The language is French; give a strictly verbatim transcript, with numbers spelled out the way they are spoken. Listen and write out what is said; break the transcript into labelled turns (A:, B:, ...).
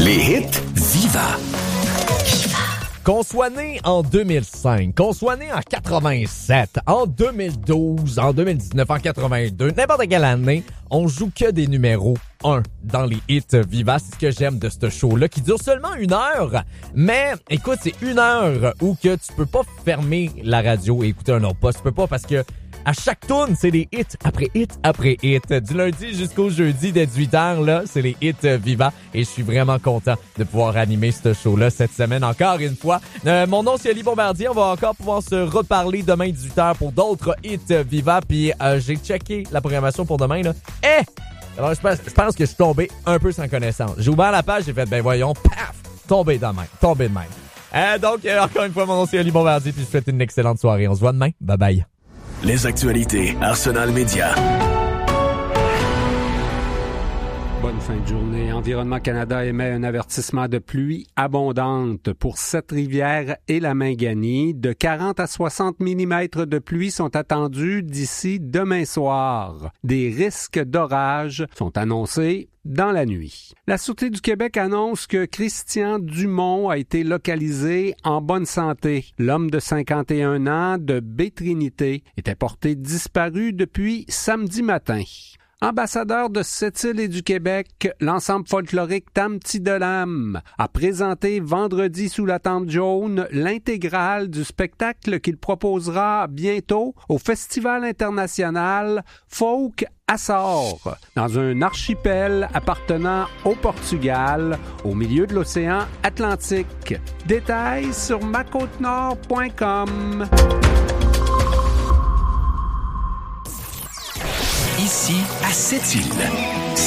A: Les hits Viva.
B: Qu'on soit né en deux mille cinq, qu'on soit né en quatre-vingt-sept, en deux mille douze, en deux mille dix-neuf, en quatre-vingt-deux, n'importe quelle année, on joue que des numéros un dans les hits Viva. C'est ce que j'aime de ce show-là, qui dure seulement une heure. Mais, écoute, c'est une heure où que tu peux pas fermer la radio et écouter un autre poste. Tu peux pas parce que à chaque tourne, c'est des hits après hits après hits. Du lundi jusqu'au jeudi dès dix-huit heures, là, c'est les hits Viva. Et je suis vraiment content de pouvoir animer ce show-là cette semaine encore une fois. Euh, mon nom, c'est Oli Bombardier. On va encore pouvoir se reparler demain dix-huit heures pour d'autres hits Viva. Puis euh, j'ai checké la programmation pour demain, là. Eh! Alors, je pense, je pense que je suis tombé un peu sans connaissance. J'ai ouvert la page, j'ai fait, ben voyons, paf! Tombé de même. Tombé de même. Euh, donc, euh, encore une fois, mon nom, c'est Oli Bombardier. Puis je vous souhaite une excellente soirée. On se voit demain. Bye bye.
A: Les actualités Arsenal Média.
C: Bonne fin de journée. Environnement Canada émet un avertissement de pluie abondante pour Sept-Rivières et la Minganie. De quarante à soixante millimètres de pluie sont attendus d'ici demain soir. Des risques d'orage sont annoncés dans la nuit. La Sûreté du Québec annonce que Christian Dumont a été localisé en bonne santé. L'homme de cinquante et un ans de Baie-Trinité était porté disparu depuis samedi matin. Ambassadeur de Sept-Îles et du Québec, l'ensemble folklorique Tam-Ti-de-Lam a présenté vendredi sous la tente jaune l'intégrale du spectacle qu'il proposera bientôt au Festival international Folk Açores, dans un archipel appartenant au Portugal, au milieu de l'océan Atlantique. Détails sur ma côte nord point com.
A: Ici, à Sept-Îles.